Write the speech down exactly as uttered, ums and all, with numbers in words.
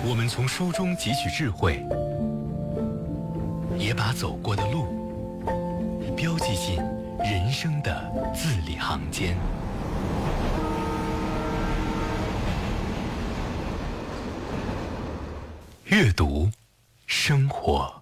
我们从书中汲取智慧，也把走过的路标记进人生的字里行间。阅读，生活。